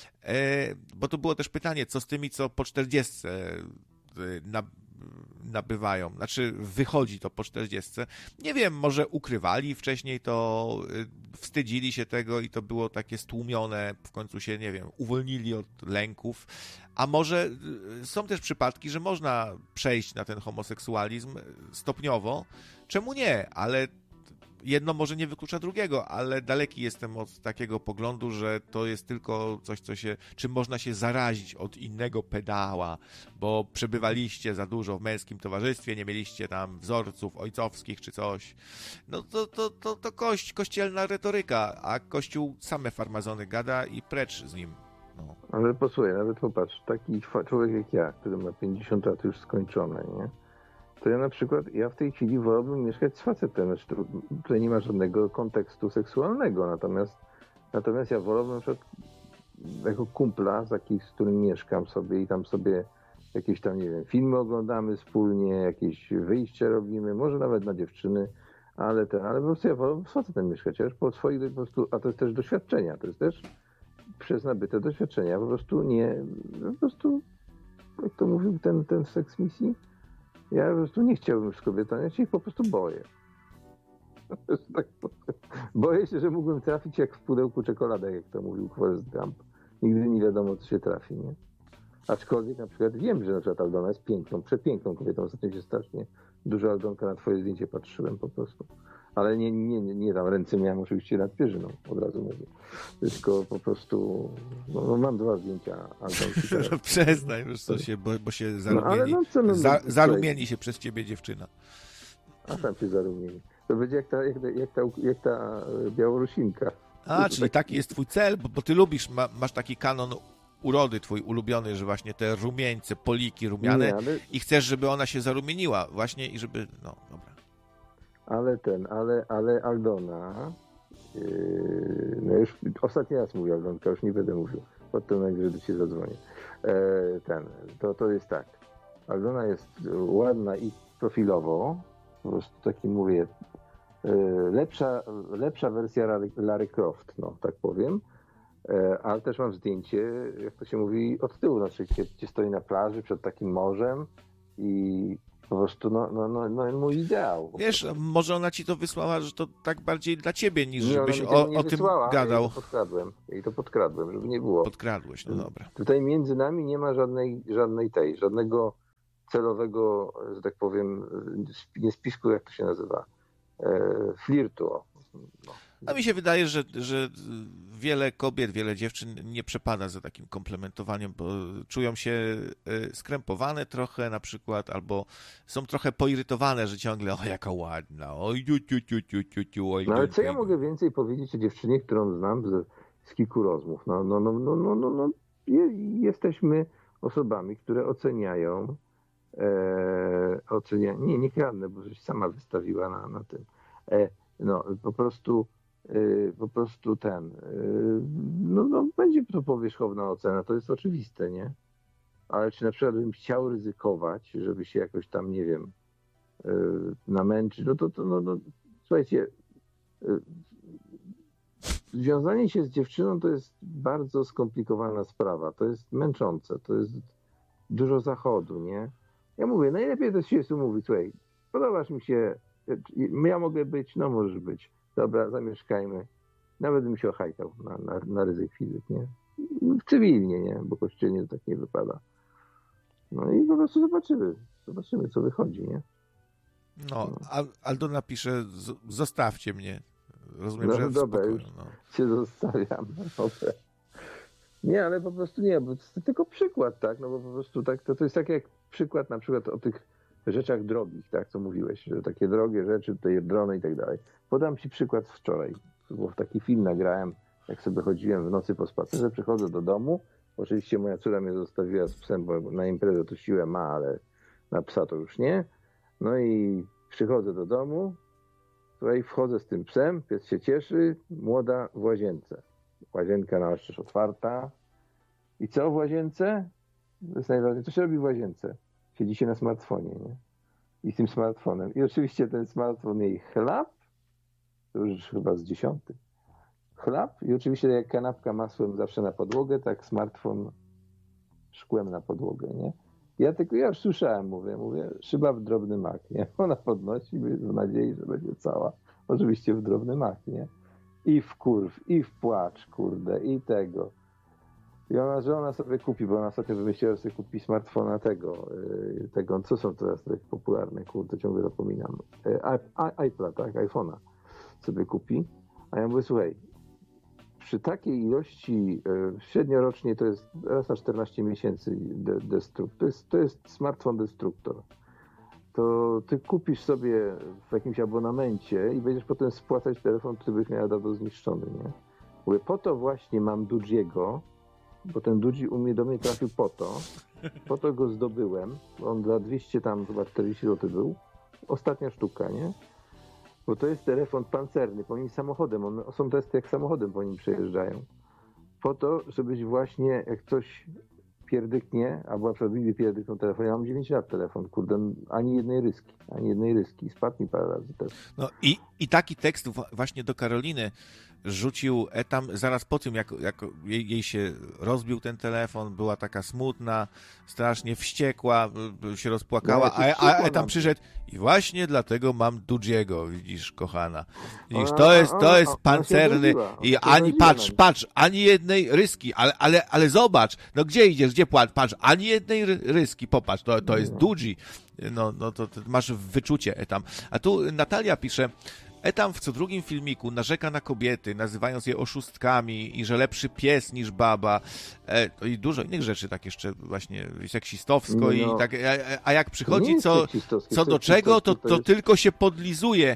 E, bo to było też pytanie, co z tymi, co po czterdziestce na nabywają, znaczy wychodzi to po czterdziestce. Nie wiem, może ukrywali wcześniej to, wstydzili się tego i to było takie stłumione, w końcu się, nie wiem, uwolnili od lęków, a może są też przypadki, że można przejść na ten homoseksualizm stopniowo. Czemu nie? Ale jedno może nie wyklucza drugiego, ale daleki jestem od takiego poglądu, że to jest tylko coś, co się, czym można się zarazić od innego pedała, bo przebywaliście za dużo w męskim towarzystwie, nie mieliście tam wzorców ojcowskich czy coś. No to, to, to, to kość, kościelna retoryka, a Kościół same farmazony gada i precz z nim. No. Ale posłuchaj, nawet popatrz, taki człowiek jak ja, który ma pięćdziesiąt lat już skończone, nie? To ja na przykład, ja w tej chwili wolałbym mieszkać z facetem. Znaczy, tutaj nie ma żadnego kontekstu seksualnego, natomiast, natomiast ja wolałbym na przykład jako kumpla, z, jakich, z którym mieszkam sobie i tam sobie jakieś tam, nie wiem, filmy oglądamy wspólnie, jakieś wyjścia robimy, może nawet na dziewczyny, ale ten, ale po prostu ja wolałbym z facetem mieszkać, ja już po swoich, po prostu, a to jest też doświadczenia, to jest też przez nabyte doświadczenia, po prostu nie, po prostu, jak to mówił ten, ten seks misji, ja po prostu nie chciałbym z kobietą, ja się ich po prostu boję. Tak, boję się, że mógłbym trafić jak w pudełku czekoladek, jak to mówił Forrest Gump. Nigdy nie wiadomo, co się trafi, nie? Aczkolwiek na przykład wiem, że na przykład Aldona jest piękną, przepiękną kobietą. Ostatnio się strasznie dużo Aldonka na twoje zdjęcie patrzyłem po prostu. Ale nie, nie, nie, nie tam ręce miałem oczywiście nad pierzyną, od razu mówię. Tylko po prostu, no, no mam dwa zdjęcia Aldonki. No przestań, już co się, bo, bo się zarumieni, no, no, co, no, za, zarumieni się przez ciebie dziewczyna. A tam się zarumieni. To będzie jak ta, jak, jak ta, jak ta Białorusinka. A, czyli taki jest twój cel, bo, bo ty lubisz, ma, masz taki kanon urody twój ulubiony, że właśnie te rumieńce, poliki rumiane nie, ale... i chcesz, żeby ona się zarumieniła właśnie i żeby, no dobra. Ale ten, ale, ale Aldona, yy, no już ostatni raz mówię Aldonka, już nie będę mówił, potem najwyżej do ciebie zadzwonię. Yy, ten, to, to jest tak, Aldona jest ładna i profilowo, po prostu taki mówię, yy, lepsza, lepsza wersja Lara Croft, no tak powiem, yy, ale też mam zdjęcie, jak to się mówi, od tyłu, znaczy gdzie stoi na plaży przed takim morzem i po prostu, no, no, no, no mój ideał. Wiesz, może ona ci to wysłała, że to tak bardziej dla ciebie, niż nie, żebyś o, nie o tym wysłała, gadał. Ja to podkradłem, ja to podkradłem, żeby nie było. Podkradłeś, no dobra. Tutaj między nami nie ma żadnej, żadnej tej, żadnego celowego, że tak powiem, nie spisku, jak to się nazywa, e, flirtu. No. A mi się wydaje, że, że wiele kobiet, wiele dziewczyn nie przepada za takim komplementowaniem, bo czują się skrępowane trochę na przykład, albo są trochę poirytowane, że ciągle o, jaka ładna, oj, ciu, ciu, ciu, ciu, ciu, ciu, oj, No ale ciu, co ja ciu. mogę więcej powiedzieć o dziewczynie, którą znam z, z kilku rozmów? No, no, no, no, no, no, no. Je, jesteśmy osobami, które oceniają, e, ocenia, nie, nie kradnę, bo żeś sama wystawiła na, na tym. E, no, po prostu, e, po prostu ten, e, no, no, będzie to powierzchowna ocena, to jest oczywiste, nie? Ale czy na przykład bym chciał ryzykować, żeby się jakoś tam, nie wiem, e, namęczyć, no to, to no, no, słuchajcie, e, związanie się z dziewczyną to jest bardzo skomplikowana sprawa. To jest męczące, to jest dużo zachodu, nie? Ja mówię, najlepiej to się umówić, słuchaj, podobasz mi się, ja mogę być, no możesz być. Dobra, zamieszkajmy. Nawet bym się ochajkał na, na, na ryzyk fizyk, nie? Cywilnie, nie? Bo kościelnie to tak nie wypada. No i po prostu zobaczymy. Zobaczymy, co wychodzi, nie? No, Aldona pisze, zostawcie mnie. Rozumiem, No, że w dobra, spokoju, już no. się zostawiam. Dobra. Nie, ale po prostu nie, bo to jest tylko przykład, tak? No bo po prostu tak, to, to jest tak jak przykład na przykład o tych rzeczach drogich, tak, co mówiłeś, że takie drogie rzeczy, tutaj drony i tak dalej. Podam ci przykład z wczoraj, bo w taki film nagrałem, jak sobie chodziłem w nocy po spacerze, przychodzę do domu, oczywiście moja córka mnie zostawiła z psem, bo na imprezę to siłę ma, ale na psa to już nie. No i przychodzę do domu, tutaj wchodzę z tym psem, pies się cieszy, młoda w łazience. Łazienka na ostrzeż otwarta. I co w łazience? To jest najważniejsze. Co się robi w łazience? Siedzi się na smartfonie, nie? I z tym smartfonem. I oczywiście ten smartfon jej chlap, to już chyba z dziesiąty. Chlap i oczywiście jak kanapka masłem zawsze na podłogę, tak smartfon szkłem na podłogę, nie? Ja tylko, ja już słyszałem, mówię, mówię, szyba w drobny mak, nie? Ona podnosi w nadziei, że będzie cała. Oczywiście w drobny mak, nie? I w kurw, i w płacz, kurde, i tego. I ona, że ona sobie kupi, bo ona ostatnio wymyśliła, że sobie kupi smartfona tego, yy, tego, co są teraz tak popularne, kurde, ciągle zapominam. Yy, iPad, tak, iPhone'a sobie kupi. A ja mówię, słuchaj, przy takiej ilości, yy, średniorocznie to jest raz na czternaście miesięcy de, destrukt. To jest, to jest smartfon destruktor. To ty kupisz sobie w jakimś abonamencie i będziesz potem spłacać telefon, który byś miał dawno zniszczony, nie? Mówię, po to właśnie mam Dudziego, bo ten Dudzi u mnie do mnie trafił po to, po to go zdobyłem, on za dwieście tam chyba czterdzieści złotych był, ostatnia sztuka, nie? Bo to jest telefon pancerny, po nim samochodem, one, są testy jak samochodem po nim przejeżdżają. Po to, żebyś właśnie, jak coś pierdyknie, albo na przykład mi pierdykną telefon, ja mam dziewięć lat telefon, kurde, ani jednej ryski, ani jednej ryski, spadł mi parę razy też. No i, i taki tekst właśnie do Karoliny rzucił Etam zaraz po tym, jak, jak jej, jej się rozbił ten telefon, była taka smutna, strasznie wściekła, się rozpłakała, No, ja a, a Etam przyszedł i właśnie dlatego mam Dudziego, widzisz, kochana. Widzisz, Ona- to jest, ona- to jest ona się pancerny zgodziła, ona i się ani, zgodziła patrz, na- patrz, ani jednej ryski, ale, ale, ale zobacz, no gdzie idziesz, gdzie płacz, patrz, ani jednej ry- ryski, popatrz, to, to jest Dudzi. No, no to, to masz wyczucie, Etam. A tu Natalia pisze, Etam w co drugim filmiku narzeka na kobiety, nazywając je oszustkami i że lepszy pies niż baba e, i dużo innych rzeczy tak jeszcze właśnie seksistowsko No, i no. tak, a, a jak To nie przychodzi jest co, seksistowskie, co do seksistowskie czego, to, to jest- tylko się podlizuje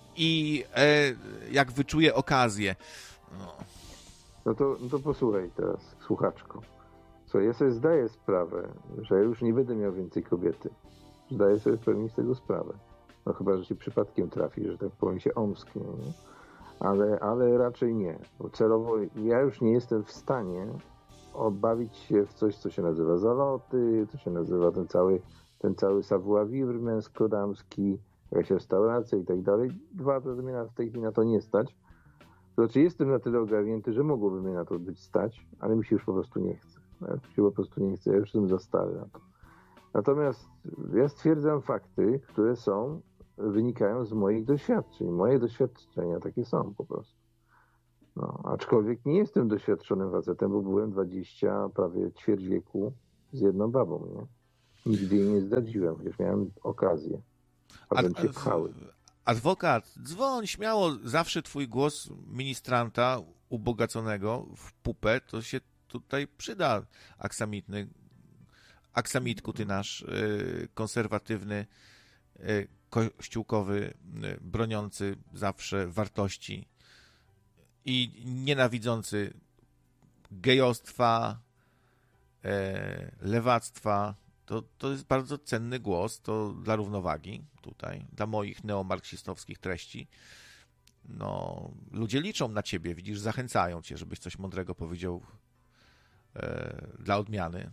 i e, jak wyczuje okazję. No. No to, no to posłuchaj teraz, słuchaczko. Co, ja sobie zdaję sprawę, że ja już nie będę miał więcej kobiety. Zdaję sobie w pełni z tego sprawę. No chyba, że się przypadkiem trafi, że tak powiem się omsknie, nie? Ale, ale raczej nie. Bo celowo ja już nie jestem w stanie obawić się w coś, co się nazywa zaloty, co się nazywa ten cały, ten cały savoir-vivre męsko-damski, jakaś restauracja i tak dalej. Dwa, to mnie na- w tej chwili na to nie stać. To znaczy jestem na tyle ogarnięty, że mogłoby mnie na to być stać, ale mi się już po prostu nie chce. Ja się po prostu nie chcę, ja już jestem za stary na to. Natomiast ja stwierdzam fakty, które są, wynikają z moich doświadczeń. Moje doświadczenia takie są po prostu. No, aczkolwiek nie jestem doświadczonym facetem, bo byłem dwadzieścia, prawie ćwierć wieku z jedną babą, nie? Nigdy jej nie zdradziłem, chociaż miałem okazję. A, Potem się pchały. adwokat, dzwoń śmiało, zawsze twój głos ministranta ubogaconego w pupę, to się tutaj przyda aksamitny. Aksamitku, ty nasz y, konserwatywny, y, kościółkowy, y, broniący zawsze wartości i nienawidzący gejostwa, y, lewactwa. To, to jest bardzo cenny głos, to dla równowagi tutaj, dla moich neomarksistowskich treści. No, ludzie liczą na ciebie, widzisz, zachęcają cię, żebyś coś mądrego powiedział e, dla odmiany.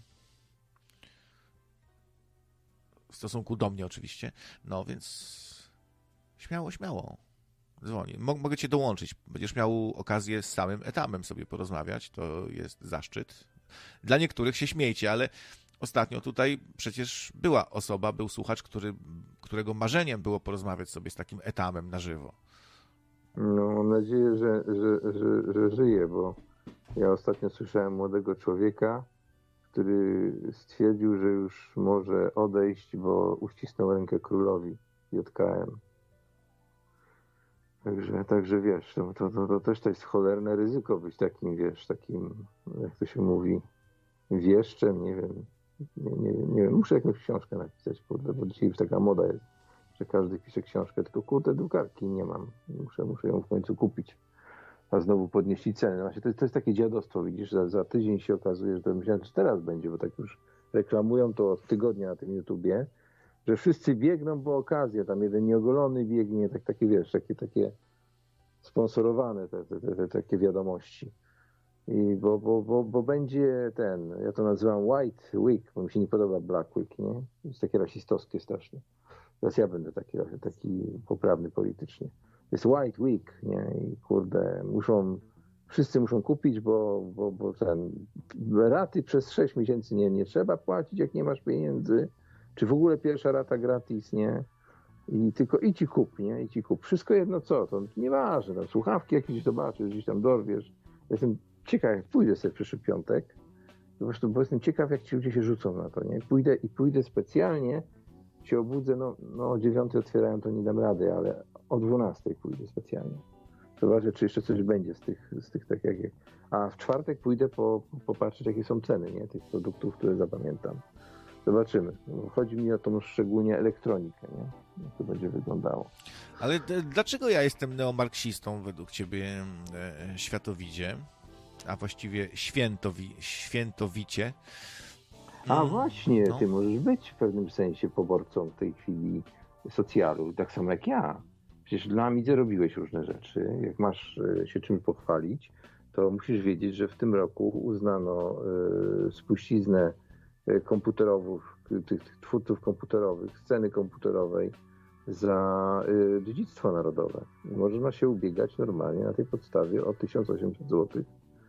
W stosunku do mnie oczywiście. No więc śmiało, śmiało. Dzwoni. Mogę cię dołączyć. Będziesz miał okazję z samym Etamem sobie porozmawiać. To jest zaszczyt. Dla niektórych się śmiejcie, ale ostatnio tutaj przecież była osoba, był słuchacz, który, którego marzeniem było porozmawiać sobie z takim Etamem na żywo. No, mam nadzieję, że, że, że, że żyje, bo ja ostatnio słyszałem młodego człowieka, który stwierdził, że już może odejść, bo uścisnął rękę królowi J K M. Także, także wiesz, to, to, to, to też to jest cholerne ryzyko być takim, wiesz, takim, jak to się mówi, wieszczem, nie wiem, nie, nie, nie wiem, muszę jakąś książkę napisać, kurde, bo dzisiaj już taka moda jest, że każdy pisze książkę, tylko kurde, drukarki nie mam, muszę, muszę ją w końcu kupić. A znowu podnieśli ceny. Właśnie to, jest, to jest takie dziadostwo, widzisz, za, za tydzień się okazuje, że to myślałem, że teraz będzie, bo tak już reklamują to od tygodnia na tym YouTubie, że wszyscy biegną po okazję, tam jeden nieogolony biegnie, tak, takie wiesz, takie, takie sponsorowane te, te, te, te takie wiadomości. I bo, bo, bo, bo będzie ten, ja to nazywam White Week, bo mi się nie podoba Black Week, nie? To jest takie rasistowskie strasznie. Teraz ja będę taki, taki poprawny politycznie. Jest White Week, nie? I kurde, muszą, wszyscy muszą kupić, bo, bo, bo ten, raty przez sześć miesięcy nie, nie trzeba płacić, jak nie masz pieniędzy, czy w ogóle pierwsza rata gratis, nie? I tylko idź i kup, nie? Idź i kup. Wszystko jedno co, to nieważne, tam słuchawki jakieś zobaczysz, gdzieś tam dorwiesz. Jestem ciekaw, jak pójdę sobie w przyszły piątek, po prostu, bo jestem ciekaw, jak ci ludzie się rzucą na to, nie? Pójdę i pójdę specjalnie, się obudzę, no, no o dziewiątej otwierają, to nie dam rady, ale o dwunastej pójdę specjalnie. Zobaczę, czy jeszcze coś będzie z tych, z tych tak jak... A w czwartek pójdę po, popatrzeć, jakie są ceny, nie? Tych produktów, które zapamiętam. Zobaczymy. Chodzi mi o tą szczególnie elektronikę, nie? Jak to będzie wyglądało. Ale d- dlaczego ja jestem neomarksistą według ciebie, e, światowidzie, a właściwie świętowi, świętowicie? A właśnie, no. Ty możesz być w pewnym sensie poborcą w tej chwili socjalu, tak samo jak ja. Przecież dla Amidzy robiłeś różne rzeczy. Jak masz się czymś pochwalić, to musisz wiedzieć, że w tym roku uznano y, spuściznę komputerowych, tych, tych twórców komputerowych, sceny komputerowej za y, dziedzictwo narodowe. I można się ubiegać normalnie na tej podstawie o tysiąc osiemset złotych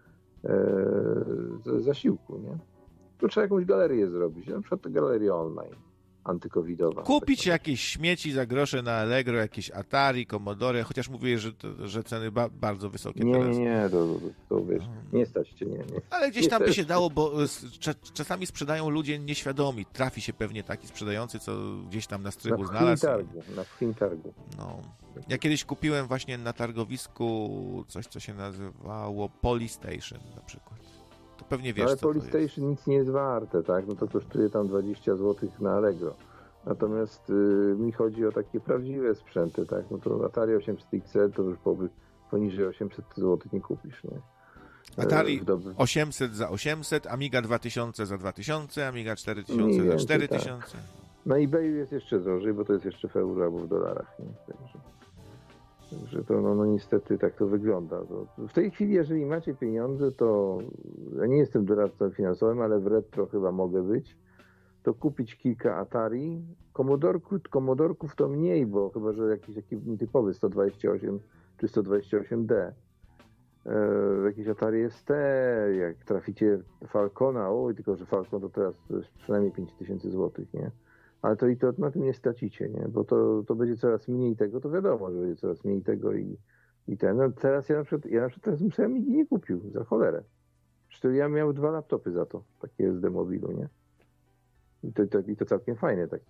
y, zasiłku, nie? To trzeba jakąś galerię zrobić, na przykład galerię online antykowidowa. Kupić tak jakieś śmieci za grosze na Allegro, jakieś Atari, Commodore, chociaż mówię, że, to, że ceny ba- bardzo wysokie nie, teraz. Nie, nie, to, to wiesz, nie stać cię, nie, nie. Ale gdzieś nie tam by stać. się dało, bo cz- czasami sprzedają ludzie nieświadomi. Trafi się pewnie taki sprzedający, co gdzieś tam na strychu na znalazł. targu, na wchin targu. No. Ja kiedyś kupiłem właśnie na targowisku coś, co się nazywało Polystation na przykład. To pewnie wiesz, no, ale co Polystation nic nie jest warte, tak? No to kosztuje tam dwadzieścia złotych na Allegro. Natomiast y, mi chodzi o takie prawdziwe sprzęty, tak? No to Atari osiemset X L to już po, poniżej osiemset złotych nie kupisz, nie? Atari osiemset za osiemset, Amiga dwa tysiące za dwa tysiące, Amiga cztery tysiące za cztery tysiące. Tak. Na eBayu jest jeszcze drożej, bo to jest jeszcze w euro albo w dolarach, nie? Także, także to no, no niestety tak to wygląda. To w tej chwili, jeżeli macie pieniądze, to ja nie jestem doradcą finansowym, ale w retro chyba mogę być, to kupić kilka Atari. Commodorków, Commodorków to mniej, bo chyba, że jakiś taki nietypowy sto dwadzieścia osiem czy sto dwadzieścia osiem D. E, jakiś Atari S T, jak traficie Falcona, oj, tylko że Falcon to teraz to jest przynajmniej pięć tysięcy złotych, nie? Ale to i to na tym nie stracicie, nie? Bo to, to będzie coraz mniej tego, to wiadomo, że będzie coraz mniej tego i, i ten. No teraz ja na przykład, ja na przykład teraz bym sobie Amigi nie kupił, za cholerę. Zresztą ja miał dwa laptopy za to, takie S D mobilu, nie? I to, to, i to całkiem fajne takie.